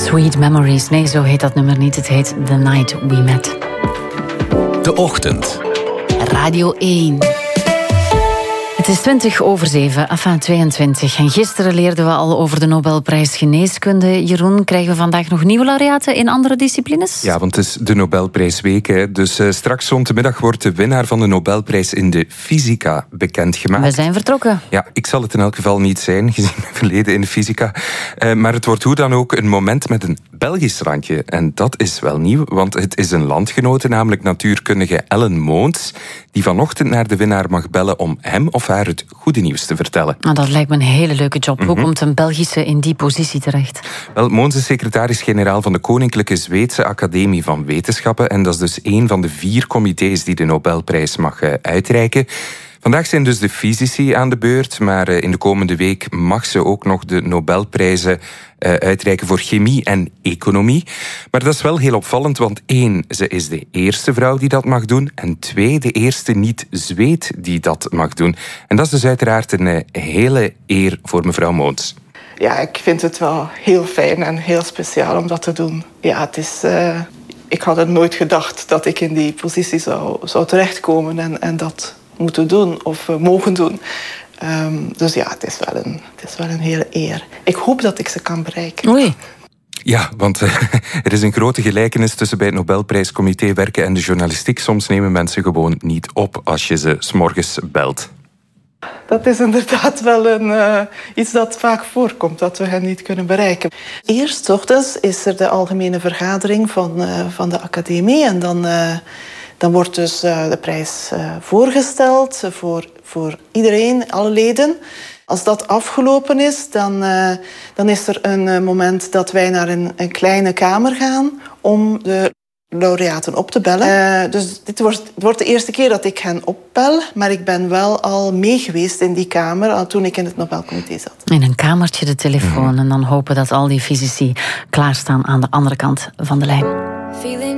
Sweet Memories. Nee, zo heet dat nummer niet. Het heet The Night We Met. De Ochtend. Radio 1. Het is 22 En gisteren leerden we al over de Nobelprijs Geneeskunde. Jeroen, krijgen we vandaag nog nieuwe laureaten in andere disciplines? Ja, want het is de Nobelprijsweek. Hè. Dus straks rond de middag wordt de winnaar van de Nobelprijs in de fysica bekendgemaakt. We zijn vertrokken. Ja, ik zal het in elk geval niet zijn, gezien mijn verleden in de fysica. Maar het wordt hoe dan ook een moment met een Belgisch randje. En dat is wel nieuw, want het is een landgenote, namelijk natuurkundige Ellen Moons, die vanochtend naar de winnaar mag bellen om hem of haar het goede nieuws te vertellen. Nou, dat lijkt me een hele leuke job. Hoe komt een Belgische in die positie terecht? Wel, Moons is secretaris-generaal van de Koninklijke Zweedse Academie van Wetenschappen. En dat is dus 1 van de 4 comité's die de Nobelprijs mag uitreiken. Vandaag zijn dus de fysici aan de beurt, maar in de komende week mag ze ook nog de Nobelprijzen uitreiken voor chemie en economie. Maar dat is wel heel opvallend, want 1, ze is de eerste vrouw die dat mag doen, en 2, de eerste niet-Zweed die dat mag doen. En dat is dus uiteraard een hele eer voor mevrouw Moons. Ja, ik vind het wel heel fijn en heel speciaal om dat te doen. Ja, het is... ik had het nooit gedacht dat ik in die positie zou terechtkomen en dat moeten doen of mogen doen. Dus ja, het is wel een hele eer. Ik hoop dat ik ze kan bereiken. Oei. Ja, want er is een grote gelijkenis tussen bij het Nobelprijscomité werken en de journalistiek. Soms nemen mensen gewoon niet op als je ze 's morgens belt. Dat is inderdaad wel iets dat vaak voorkomt, dat we hen niet kunnen bereiken. Eerst 's ochtends is er de algemene vergadering van de academie en dan wordt dus de prijs voorgesteld voor iedereen, alle leden. Als dat afgelopen is, dan is er een moment dat wij naar een kleine kamer gaan om de laureaten op te bellen. Dus het wordt de eerste keer dat ik hen opbel, maar ik ben wel al mee geweest in die kamer toen ik in het Nobelcomité zat. In een kamertje de telefoon en dan hopen dat al die fysici klaarstaan aan de andere kant van de lijn.